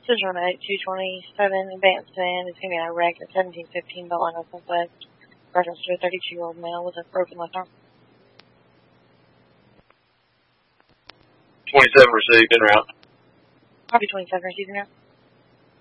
Decision on 227 advanced van is going to be in a wreck at 1715 Bell Southwest. Reference to a 32-year-old male with a broken left arm. 27 received, en route. Copy 27 received, en route.